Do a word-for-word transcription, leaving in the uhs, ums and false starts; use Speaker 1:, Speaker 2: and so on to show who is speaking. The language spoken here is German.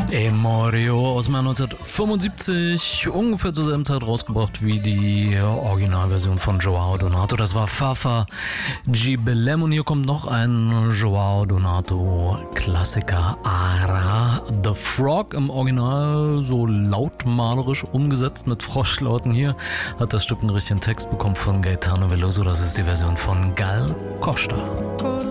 Speaker 1: Emorio aus dem Jahr neunzehnhundertfünfundsiebzig, ungefähr zur selben Zeit rausgebracht wie die Originalversion von Joao Donato. Das war Fafa Gibelem und hier kommt noch ein Joao Donato Klassiker, Ara the Frog, im Original so lautmalerisch umgesetzt mit Froschlauten. Hier hat das Stück einen richtigen Text bekommen von Gaetano Veloso, das ist die Version von Gal Costa.